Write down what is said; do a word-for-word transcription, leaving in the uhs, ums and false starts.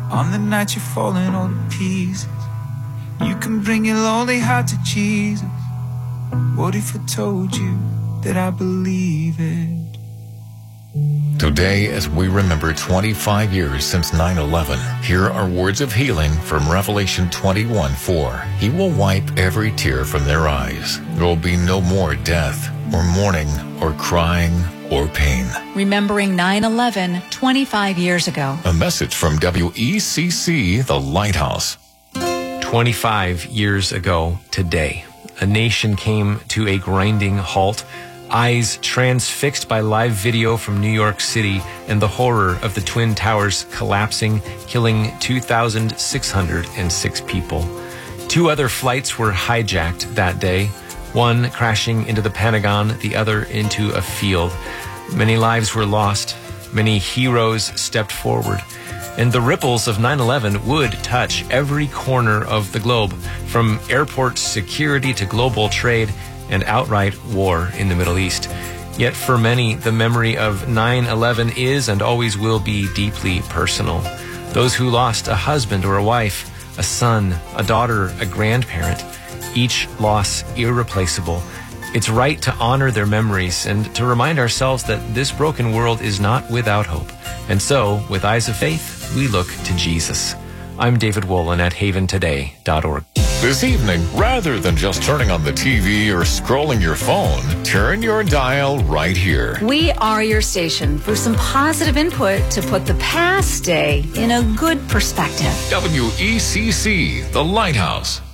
On the night you're falling all to pieces, you can bring your lonely heart to Jesus. What if I told you that I believe it? Today, as we remember twenty-five years since nine eleven, here are words of healing from Revelation twenty-one four. He will wipe every tear from their eyes. There will be no more death, or mourning, or crying, or pain. Remembering nine eleven, twenty-five years ago. A message from W E C C, The Lighthouse. twenty-five years ago today, a nation came to a grinding halt, eyes transfixed by live video from New York City and the horror of the Twin Towers collapsing, killing two thousand six hundred six people. Two other flights were hijacked that day, one crashing into the Pentagon, the other into a field. Many lives were lost, many heroes stepped forward, and the ripples of nine eleven would touch every corner of the globe, from airport security to global trade and outright war in the Middle East. Yet for many, the memory of nine eleven is and always will be deeply personal. Those who lost a husband or a wife, a son, a daughter, a grandparent, each loss irreplaceable. It's right to honor their memories and to remind ourselves that this broken world is not without hope. And so, with eyes of faith, we look to Jesus. I'm David Wolin at haven today dot org. This evening, rather than just turning on the T V or scrolling your phone, turn your dial right here. We are your station for some positive input to put the past day in a good perspective. W E C C, The Lighthouse.